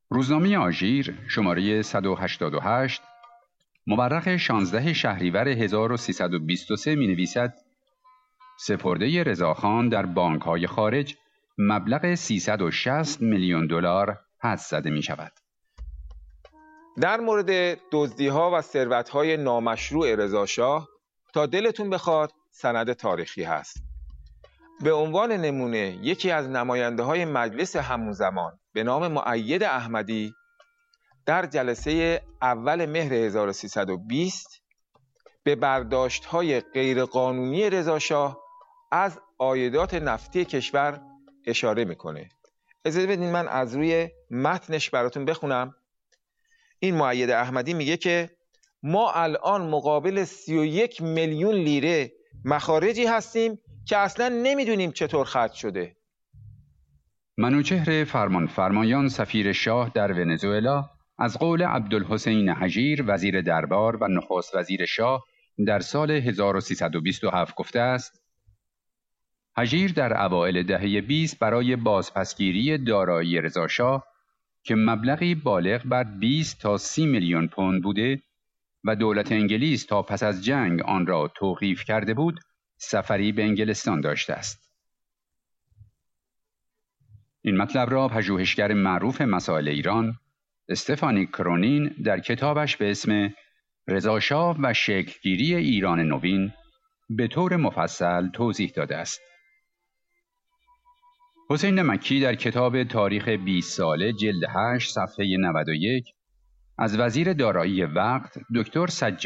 روزنامه آژیر شماره 188 مورخ 16 شهریور 1323 می نویسد سپرده رضاخان در بانک‌های خارج مبلغ 360 میلیون دلار حدس زده می شود. در مورد دزدی‌ها و ثروت‌های نامشروع رضاشاه تا دلتون بخواد سند تاریخی هست. به عنوان نمونه یکی از نماینده‌های مجلس همون زمان به نام مؤید احمدی در جلسه اول مهر 1320 به برداشت‌های غیرقانونی رضاشاه از عایدات نفتی کشور اشاره میکنه. اجازه بدین من از روی متنش براتون بخونم. این مؤید احمدی میگه که ما الان مقابل 31 میلیون لیره مخارجی هستیم که اصلا نمیدونیم چطور خرج شده. منوچهر فرمانیان سفیر شاه در ونزوئلا از قول عبدالحسین حجیر وزیر دربار و نخست وزیر شاه در سال 1327 گفته است حجیر در اوایل دهه 20 برای بازپسگیری دارایی رضاشاه که مبلغی بالغ بر 20 تا 30 میلیون پوند بوده و دولت انگلیس تا پس از جنگ آن را توقیف کرده بود سفری به انگلستان داشته است. این مطلب را پژوهشگر معروف مسائل ایران استفانی کرونین در کتابش به اسم رضاشاه و شکلگیری ایران نوین به طور مفصل توضیح داده است. حسین مکی در کتاب تاریخ 20 ساله جلد 8 صفحه 91 از وزیر دارایی وقت دکتر سجاد